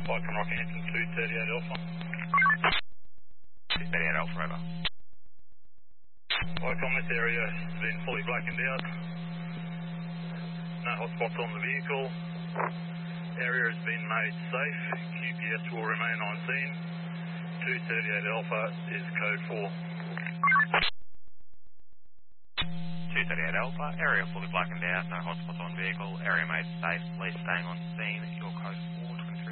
Falcon Rockhampton 238 Alpha. 238 Alpha, over. Falcon, this area has been fully blackened out. No hotspots on the vehicle. Area has been made safe. QPS will remain on scene. 238 Alpha is code 4. 238 Alpha, area fully blackened out, no hotspots on vehicle, area made safe, please staying on scene, your code